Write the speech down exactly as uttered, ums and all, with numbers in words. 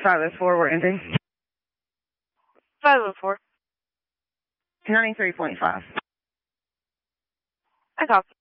five oh four, we're ending. five oh four. ninety-three point five. I copy.